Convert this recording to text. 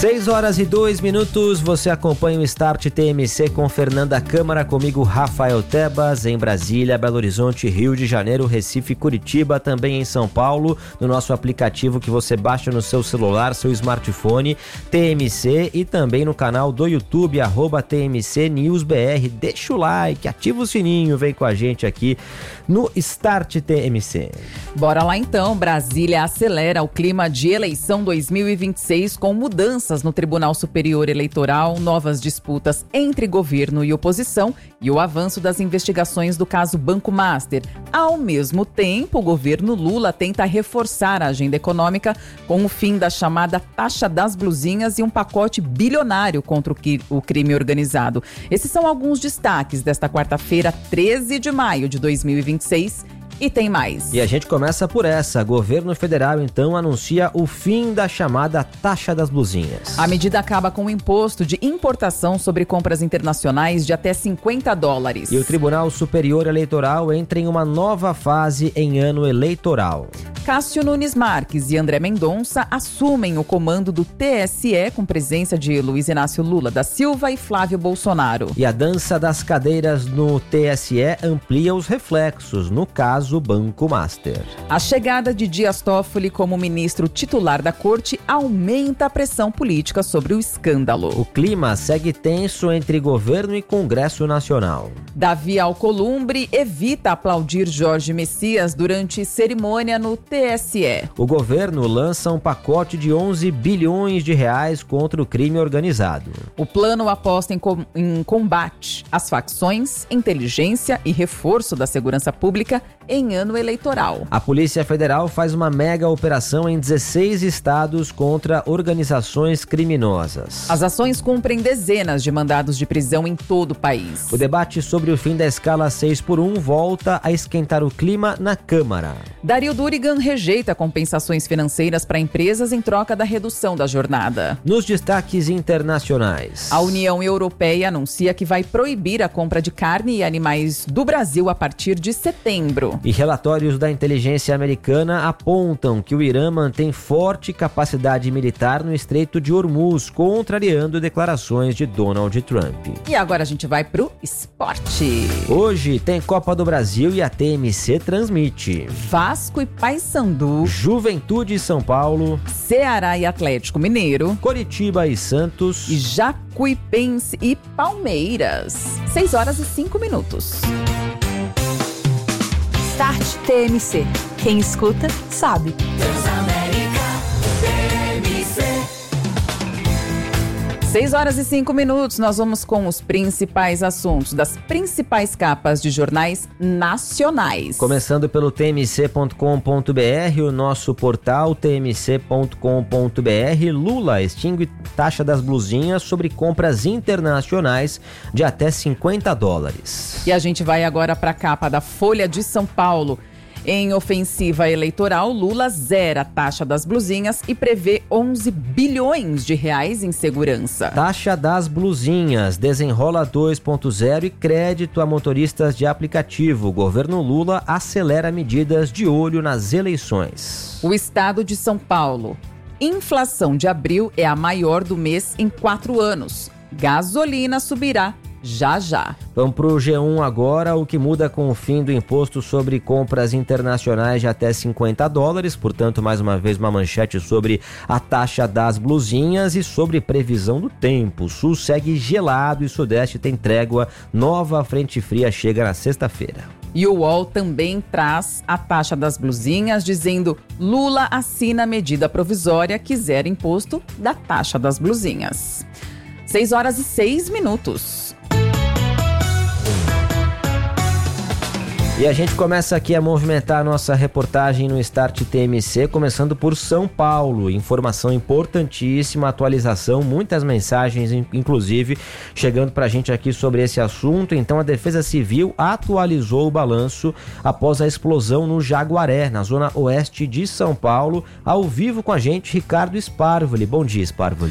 6h02, você acompanha o Start TMC com Fernanda Câmara, comigo Rafael Tebas, em Brasília, Belo Horizonte, Rio de Janeiro, Recife, Curitiba, também em São Paulo, no nosso aplicativo que você baixa no seu celular, seu smartphone, TMC, e também no canal do YouTube, @TMC News BR. Deixa o like, ativa o sininho, vem com a gente aqui no Start TMC. Bora lá então, Brasília acelera o clima de eleição 2026 com mudanças no Tribunal Superior Eleitoral, novas disputas entre governo e oposição e o avanço das investigações do caso Banco Master. Ao mesmo tempo, o governo Lula tenta reforçar a agenda econômica com o fim da chamada taxa das blusinhas e um pacote bilionário contra o crime organizado. Esses são alguns destaques desta quarta-feira, 13 de maio de 2026. E tem mais. E a gente começa por essa. Governo federal, então, anuncia o fim da chamada taxa das blusinhas. A medida acaba com o imposto de importação sobre compras internacionais de até $50. E o Tribunal Superior Eleitoral entra em uma nova fase em ano eleitoral. Cássio Nunes Marques e André Mendonça assumem o comando do TSE com presença de Luiz Inácio Lula da Silva e Flávio Bolsonaro. E a dança das cadeiras no TSE amplia os reflexos, no caso Banco Master. A chegada de Dias Toffoli como ministro titular da corte aumenta a pressão política sobre o escândalo. O clima segue tenso entre governo e Congresso Nacional. Davi Alcolumbre evita aplaudir Jorge Messias durante cerimônia no TSE. O governo lança um pacote de 11 bilhões de reais contra o crime organizado. O plano aposta em combate às facções, inteligência e reforço da segurança pública em ano eleitoral. A Polícia Federal faz uma mega operação em 16 estados contra organizações criminosas. As ações cumprem dezenas de mandados de prisão em todo o país. O debate sobre o fim da escala 6x1 volta a esquentar o clima na Câmara. Dario Durigan rejeita compensações financeiras para empresas em troca da redução da jornada. Nos destaques internacionais, a União Europeia anuncia que vai proibir a compra de carne e animais do Brasil a partir de setembro. E relatórios da inteligência americana apontam que o Irã mantém forte capacidade militar no Estreito de Hormuz, contrariando declarações de Donald Trump. E agora a gente vai pro esporte. Hoje tem Copa do Brasil e a TMC transmite Vasco e Paysandu, Juventude e São Paulo, Ceará e Atlético Mineiro, Coritiba e Santos, e Jacuipense e Palmeiras. 6h05. Start TMC. Quem escuta, sabe. 6h05, nós vamos com os principais assuntos das principais capas de jornais nacionais. Começando pelo tmc.com.br, o nosso portal tmc.com.br. Lula extingue taxa das blusinhas sobre compras internacionais de até $50. E a gente vai agora para a capa da Folha de São Paulo. Em ofensiva eleitoral, Lula zera a taxa das blusinhas e prevê 11 bilhões de reais em segurança. Taxa das blusinhas, desenrola 2.0 e crédito a motoristas de aplicativo. O governo Lula acelera medidas de olho nas eleições. O estado de São Paulo. Inflação de abril é a maior do mês em 4 anos. Gasolina subirá já. Vamos para o G1 agora, o que muda com o fim do imposto sobre compras internacionais de até $50, portanto, mais uma vez, uma manchete sobre a taxa das blusinhas e sobre previsão do tempo. O sul segue gelado e o sudeste tem trégua, nova frente fria chega na sexta-feira. E o UOL também traz a taxa das blusinhas, dizendo: Lula assina medida provisória que zera imposto da taxa das blusinhas. 6h06. E a gente começa aqui a movimentar a nossa reportagem no Start TMC, começando por São Paulo. Informação importantíssima, atualização, muitas mensagens, inclusive, chegando pra gente aqui sobre esse assunto. Então, a Defesa Civil atualizou o balanço após a explosão no Jaguaré, na zona oeste de São Paulo. Ao vivo com a gente, Ricardo Sparvoli. Bom dia, Sparvoli.